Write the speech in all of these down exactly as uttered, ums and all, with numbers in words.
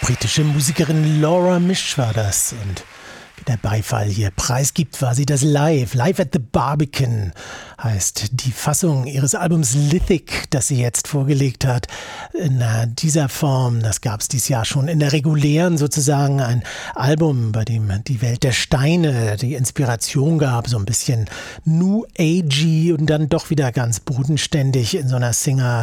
Britische Musikerin Laura Misch war das und wie der Beifall hier preisgibt, war sie das Live. Live at the Barbican heißt die Fassung ihres Albums Lithic, das sie jetzt vorgelegt hat. In dieser Form, das gab es dieses Jahr schon in der regulären sozusagen, ein Album, bei dem die Welt der Steine die Inspiration gab, so ein bisschen New Agey und dann doch wieder ganz bodenständig in so einer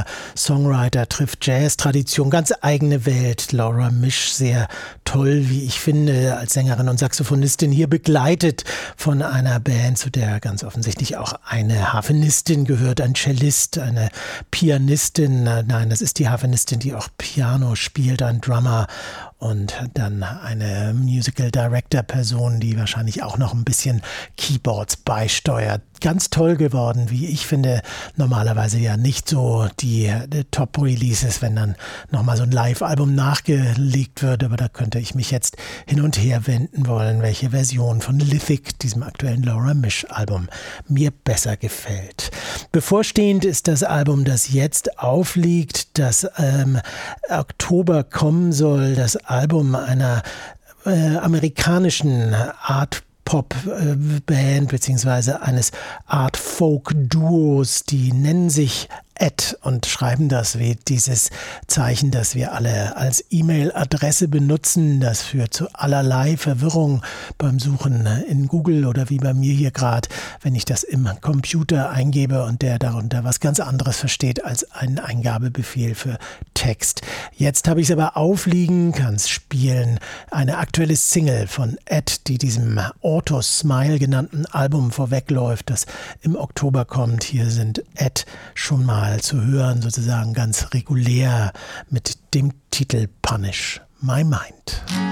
Singer-Songwriter-Trifft-Jazz-Tradition. Ganz eigene Welt. Laura Misch, sehr toll, wie ich finde, als Sängerin und Saxophonistin hier begleitet von einer Band, zu der ganz offensichtlich auch eine Harfenistin gehört, ein Cellist, eine Pianistin. Nein, das ist die Harfenistin, die auch Piano spielt, ein Drummer und dann eine Musical Director Person, die wahrscheinlich auch noch ein bisschen Keyboards beisteuert. Ganz toll geworden, wie ich finde, normalerweise ja nicht so die, die Top-Releases, wenn dann nochmal so ein Live-Album nachgelegt wird, aber da könnte ich mich jetzt hin und her wenden wollen, welche Version von Lithic, diesem aktuellen Laura Misch-Album, mir besser gefällt. Bevorstehend ist das Album, das jetzt aufliegt, das ähm, Oktober kommen soll, das Album einer äh, amerikanischen Art Pop-Band beziehungsweise eines Art-Folk-Duos, die nennen sich Ed und schreiben das wie dieses Zeichen, das wir alle als E-Mail-Adresse benutzen. Das führt zu allerlei Verwirrung beim Suchen in Google oder wie bei mir hier gerade, wenn ich das im Computer eingebe und der darunter was ganz anderes versteht als einen Eingabebefehl für Text. Jetzt habe ich es aber aufliegen, kann es spielen. Eine aktuelle Single von Ed, die diesem Auto Smile genannten Album vorwegläuft, das im Oktober kommt. Hier sind Ed schon mal zu hören, sozusagen ganz regulär mit dem Titel Punish My Mind.